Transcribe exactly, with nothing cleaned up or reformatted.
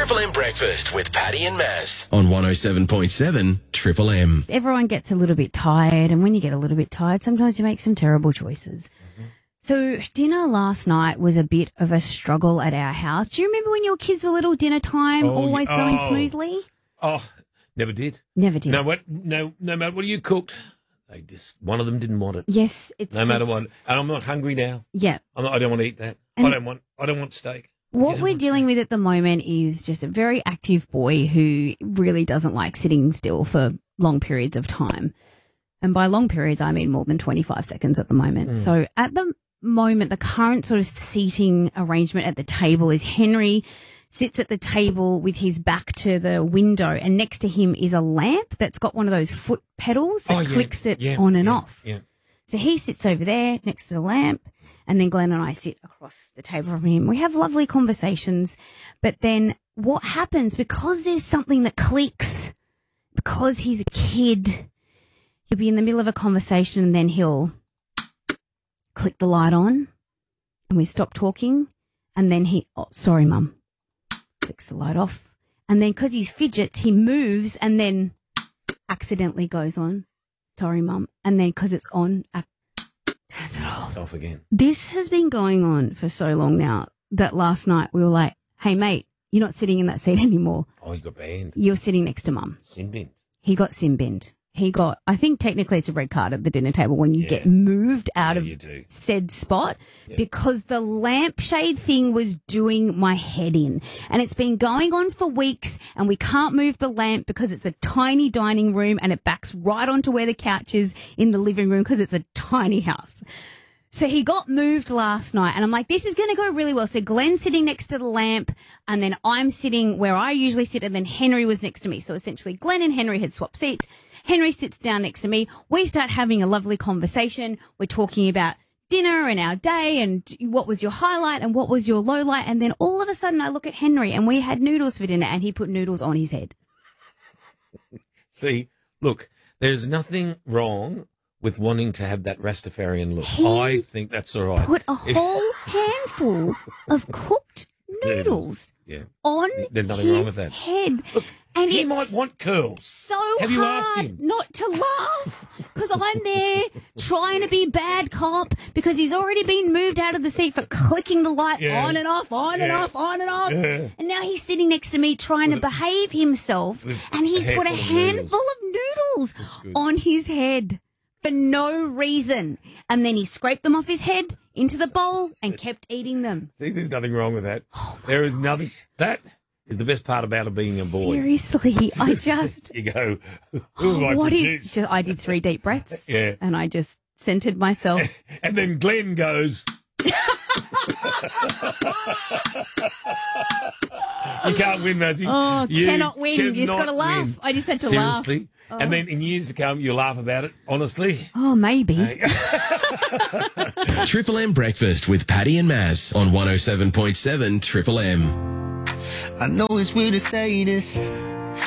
Triple M Breakfast with Paddy and Maz on one oh seven point seven Triple M. Everyone gets a little bit tired, and when you get a little bit tired, sometimes you make some terrible choices. Mm-hmm. So dinner last night was a bit of a struggle at our house. Do you remember when your kids were little, dinner time Oh, always yeah. going Oh. smoothly? Oh, never did. Never did. No, what? No, no matter what you cooked, they just one of them didn't want it. Yes, it's No matter just- what, and I'm not hungry now. Yeah. I'm not, I don't want to eat that. And- I don't want. I don't want steak. What Yeah, we're what's dealing that? with at the moment is just a very active boy who really doesn't like sitting still for long periods of time. And by long periods, I mean more than twenty-five seconds at the moment. Mm. So at the moment, the current sort of seating arrangement at the table is Henry sits at the table with his back to the window, and next to him is a lamp that's got one of those foot pedals that Oh, yeah, clicks it yeah, on and yeah, off. Yeah. So he sits over there next to the lamp, and then Glenn and I sit across the table from him. We have lovely conversations, but then what happens, because there's something that clicks, because he's a kid, he'll be in the middle of a conversation and then he'll click the light on and we stop talking, and then he, oh, sorry, Mum, clicks the light off. And then because he's fidgets, he moves and then accidentally goes on. Sorry, Mum. And then because it's on, ac- turns it off. It's off again. This has been going on for so long now that last night we were like, hey, mate, you're not sitting in that seat anymore. Oh, you got banned. You're sitting next to Mum. Sin bin. He got sin binned. He got, I think technically it's a red card at the dinner table when you Yeah. get moved out Yeah, of you do. said spot, Yeah. because the lampshade thing was doing my head in. And it's been going on for weeks, and we can't move the lamp because it's a tiny dining room and it backs right onto where the couch is in the living room because it's a tiny house. So he got moved last night, and I'm like, this is going to go really well. So Glenn's sitting next to the lamp, and then I'm sitting where I usually sit, and then Henry was next to me. So essentially Glenn and Henry had swapped seats. Henry sits down next to me. We start having a lovely conversation. We're talking about dinner and our day and what was your highlight and what was your low light. And then all of a sudden I look at Henry, and we had noodles for dinner, and he put noodles on his head. See, look, there's nothing wrong with wanting to have that Rastafarian look. He I think that's all right. Put a If- whole handful of cooked noodles Yeah. on There's nothing his wrong with that. head. Look, and he it's might want curls. so Have you hard asked him? not to laugh, because I'm there trying to be bad cop because he's already been moved out of the seat for clicking the light Yeah. on and off, on and Yeah. off, on and off. Yeah. And now he's sitting next to me trying to behave himself, with and he's a put a handful of noodles. handful of noodles good. on his head for no reason. And then he scraped them off his head into the bowl and kept eating them. See, there's nothing wrong with that. There is nothing. That is the best part about it being a boy. Seriously, I just... You go, who have I What is? produced? Just, I did three deep breaths. Yeah. And I just centered myself. And then Glenn goes. You can't win, Mazzy. Oh, You cannot win. You just cannot got to laugh. win. I just had to laugh. Seriously. And then in years to come, you'll laugh about it, honestly. Oh, maybe. Triple M Breakfast with Paddy and Maz on one oh seven point seven Triple M. I know it's weird to say this,